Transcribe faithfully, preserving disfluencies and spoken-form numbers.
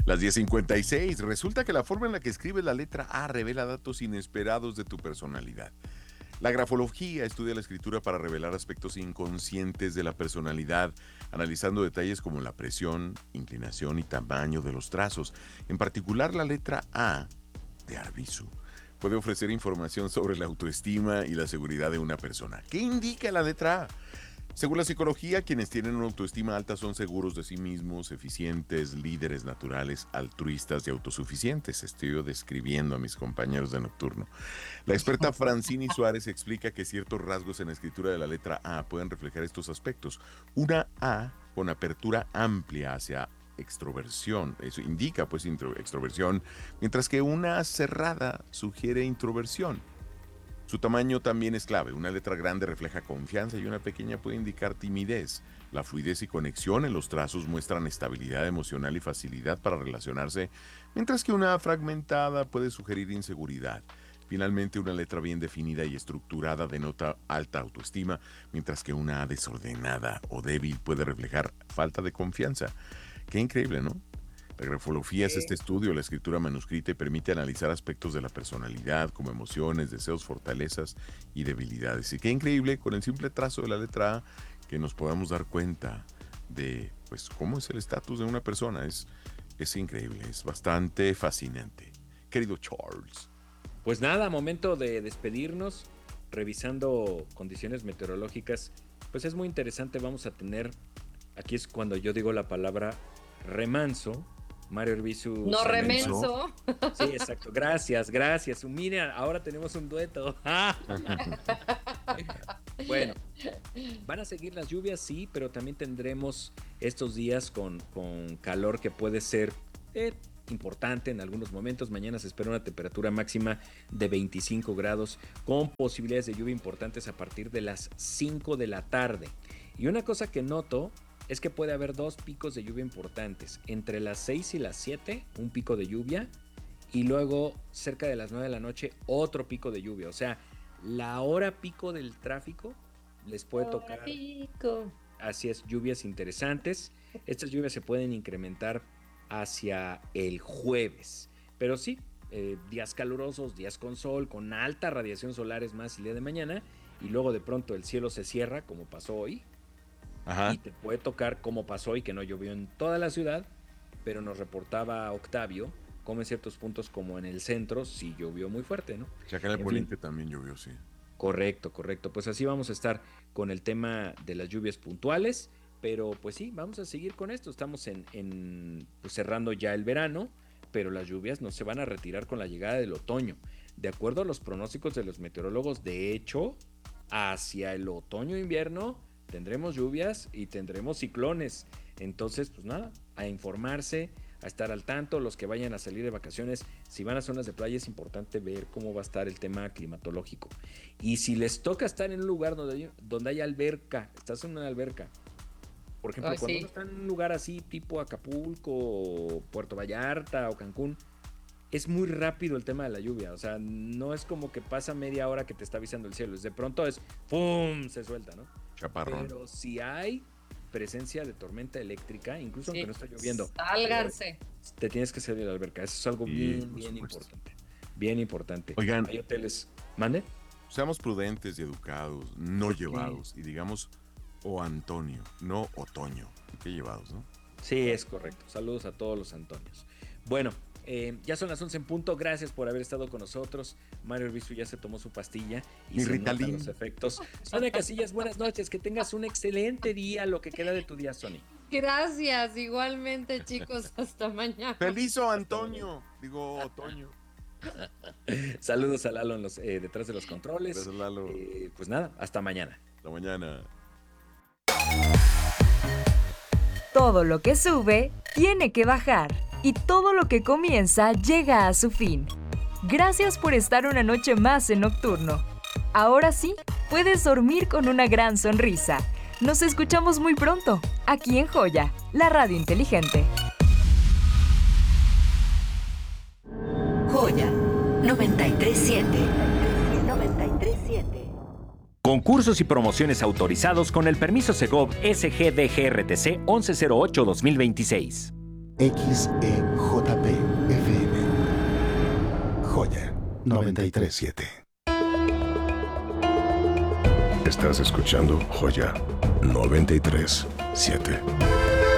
Las diez cincuenta y seis. Resulta que la forma en la que escribes la letra A revela datos inesperados de tu personalidad. La grafología estudia la escritura para revelar aspectos inconscientes de la personalidad, analizando detalles como la presión, inclinación y tamaño de los trazos. En particular, la letra A de Arbizu puede ofrecer información sobre la autoestima y la seguridad de una persona. ¿Qué indica la letra A? Según la psicología, quienes tienen una autoestima alta son seguros de sí mismos, eficientes, líderes naturales, altruistas y autosuficientes. Estoy describiendo a mis compañeros de Nocturno. La experta Francini Suárez explica que ciertos rasgos en la escritura de la letra A pueden reflejar estos aspectos. Una A con apertura amplia hacia extroversión, eso indica pues intro, extroversión, mientras que una A cerrada sugiere introversión. Su tamaño también es clave. Una letra grande refleja confianza y una pequeña puede indicar timidez. La fluidez y conexión en los trazos muestran estabilidad emocional y facilidad para relacionarse, mientras que una fragmentada puede sugerir inseguridad. Finalmente, una letra bien definida y estructurada denota alta autoestima, mientras que una desordenada o débil puede reflejar falta de confianza. Qué increíble, ¿no? La grafología es este estudio, la escritura manuscrita, y permite analizar aspectos de la personalidad, como emociones, deseos, fortalezas y debilidades. Y qué increíble, con el simple trazo de la letra A, que nos podamos dar cuenta de pues cómo es el estatus de una persona. Es, es increíble, es bastante fascinante. Querido Charles. Pues nada, momento de despedirnos, revisando condiciones meteorológicas. Pues es muy interesante, vamos a tener, aquí es cuando yo digo la palabra remanso. Mario Arbizu. No remenso. Sí, exacto. Gracias, gracias. Mira, ahora tenemos un dueto. Bueno, van a seguir las lluvias, sí, pero también tendremos estos días con, con calor que puede ser eh, importante en algunos momentos. Mañana se espera una temperatura máxima de veinticinco grados con posibilidades de lluvia importantes a partir de las cinco de la tarde. Y una cosa que noto es que puede haber dos picos de lluvia importantes. Entre las seis y las siete, un pico de lluvia. Y luego, cerca de las nueve de la noche, otro pico de lluvia. O sea, la hora pico del tráfico les puede hora tocar. Pico. Así es, lluvias interesantes. Estas lluvias se pueden incrementar hacia el jueves. Pero sí, eh, días calurosos, días con sol, con alta radiación solar es más el día de mañana. Y luego de pronto el cielo se cierra, como pasó hoy. Ajá. Y te puede tocar como pasó y que no llovió en toda la ciudad, pero nos reportaba Octavio como en ciertos puntos como en el centro sí llovió muy fuerte, ¿no? O sea, acá en el Poniente también llovió, sí. Correcto, correcto. Pues así vamos a estar con el tema de las lluvias puntuales, pero pues sí, vamos a seguir con esto. Estamos en, en pues cerrando ya el verano, pero las lluvias no se van a retirar con la llegada del otoño. De acuerdo a los pronósticos de los meteorólogos, de hecho, hacia el otoño-invierno tendremos lluvias y tendremos ciclones. Entonces, pues nada, a informarse, a estar al tanto. Los que vayan a salir de vacaciones, si van a zonas de playa, es importante ver cómo va a estar el tema climatológico. Y si les toca estar en un lugar donde hay, donde hay alberca, estás en una alberca, por ejemplo, Ay, cuando sí. uno está en un lugar así tipo Acapulco, Puerto Vallarta o Cancún, es muy rápido el tema de la lluvia. O sea, no es como que pasa media hora que te está avisando el cielo. De pronto es ¡pum! Se suelta, ¿no? Chaparrón. Pero si hay presencia de tormenta eléctrica, incluso sí. aunque no está lloviendo, sálganse. Te tienes que salir de la alberca. Eso es algo sí, bien, bien importante. Bien importante. Oigan, hay hoteles. ¿Mande? Seamos prudentes y educados, no sí. llevados. Y digamos, o Antonio, no otoño. Qué llevados, ¿no? Sí, es correcto. Saludos a todos los Antonios. Bueno, Eh, ya son las once en punto, gracias por haber estado con nosotros. Mario Arbizu ya se tomó su pastilla y Mi se Ritalin. notan los efectos. Sonia Casillas, buenas noches, que tengas un excelente día, lo que queda de tu día, Sonia. Gracias, igualmente, chicos, hasta mañana. Feliz o Antonio, digo otoño. Saludos a Lalo en los, eh, detrás de los controles. Gracias, Lalo. Eh, pues nada, hasta mañana. Hasta mañana. Todo lo que sube tiene que bajar. Y todo lo que comienza llega a su fin. Gracias por estar una noche más en Nocturno. Ahora sí, puedes dormir con una gran sonrisa. Nos escuchamos muy pronto, aquí en Joya, la radio inteligente. Joya noventa y tres siete. noventa y tres siete. Concursos y promociones autorizados con el permiso Segov S G D G R T C once cero ocho dos mil veintiséis. X E J Joya noventa y tres siete. Estás escuchando Joya noventa y tres siete.